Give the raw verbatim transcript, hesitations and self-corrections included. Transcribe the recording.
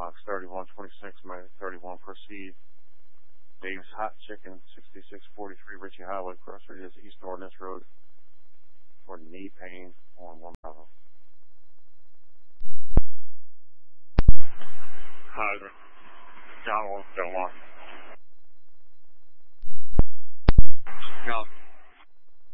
Fox thirty-one twenty-six, minus thirty-one, proceed. Dave's Hot Chicken, sixty-six forty-three Ritchie Highway, cross radius East Ordnance Road for knee pain on one Bravo. Hi, John Wall, Del Mar. John.